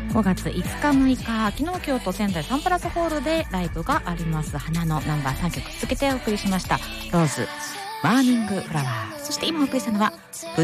5月5日6日昨日今日と仙台サンプラスホールでライブがあります。花のナンバー3曲続けてお送りしました。ローズ、マーニングフラワー、そして今お送りしたのは